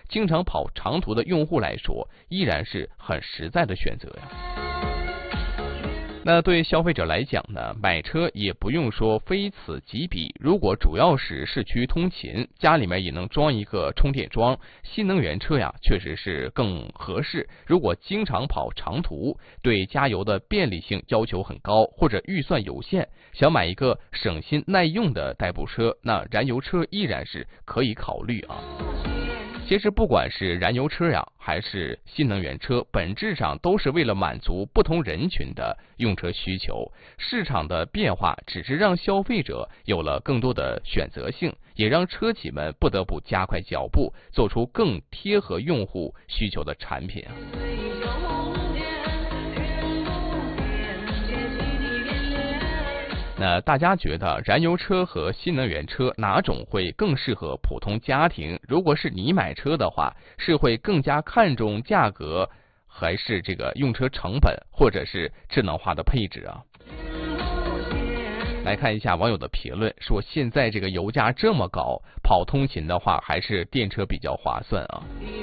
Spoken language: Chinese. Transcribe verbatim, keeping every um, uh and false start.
经常跑长途的用户来说，依然是很实在的选择呀。那对消费者来讲呢，买车也不用说非此即彼。如果主要是市区通勤，家里面也能装一个充电桩，新能源车呀，确实是更合适。如果经常跑长途，对加油的便利性要求很高，或者预算有限，想买一个省心耐用的代步车，那燃油车依然是可以考虑啊。其实不管是燃油车呀，还是新能源车，本质上都是为了满足不同人群的用车需求。市场的变化只是让消费者有了更多的选择性，也让车企们不得不加快脚步，做出更贴合用户需求的产品啊。那大家觉得燃油车和新能源车哪种会更适合普通家庭？如果是你买车的话，是会更加看重价格，还是这个用车成本，或者是智能化的配置啊？来看一下网友的评论，说现在这个油价这么高，跑通勤的话还是电车比较划算啊。